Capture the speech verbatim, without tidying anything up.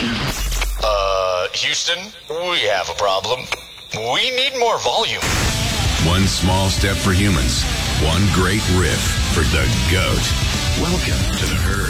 Uh, Houston, we have a problem. We need more volume. One small step for humans. One great riff for the GOAT. Welcome to the herd.